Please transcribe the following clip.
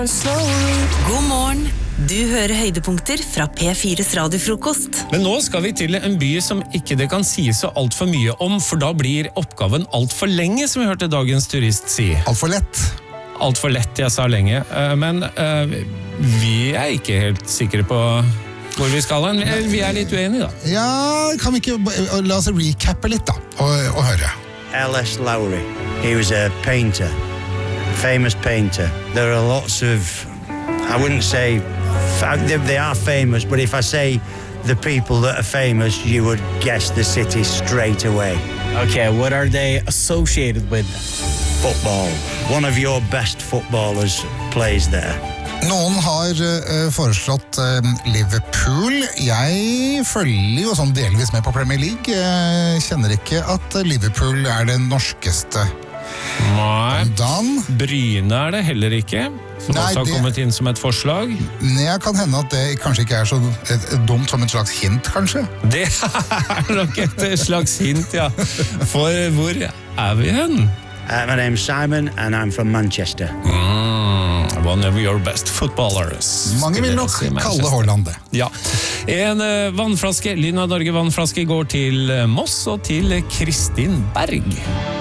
God morgen. Du hører høydepunkter fra P4's radiofrokost. Men nå skal vi til en by som ikke det kan sies så alt for mye om, for da blir oppgaven alt for lenge, som vi hørte dagens turist si. Alt for lett. Alt for lett, jeg sa lenge. Men vi er ikke helt sikre på hvor vi skal hen. Vi er litt uenige da. Ja, kan vi ikke la oss recappe litt da, og høre. L.S. Lowry, he was a painter. Famous painter. There are lots of, I wouldn't say they are famous, but if I say the people that are famous, you would guess the city straight away. Okay, what are they associated with? Football. One of your best footballers plays there. Noen har foreslått Liverpool. Jeg følger jo sånn delvis med på Premier League. Jeg kjenner ikke at Liverpool er det norskeste. Nei, Dan? Bryne er det heller ikke, som Nei, også har kommet inn som et forslag. Nei, kan hende at det kanskje ikke er så dumt som et slags hint, kanskje. Det er nok et slags hint, ja. For hvor er vi hen? My name's Simon, and I'm from Manchester. One of your best footballers. Mange vil nok kalle Haaland det. Ja. En vannflaske, Lina Norge vannflaske går til Moss og til Kristin Berg.